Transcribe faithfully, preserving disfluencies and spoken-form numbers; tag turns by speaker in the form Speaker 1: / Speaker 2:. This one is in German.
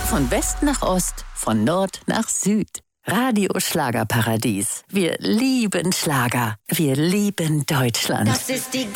Speaker 1: Von West nach Ost, von Nord nach Süd. Radio Schlagerparadies. Wir lieben Schlager. Wir lieben Deutschland.
Speaker 2: Das ist die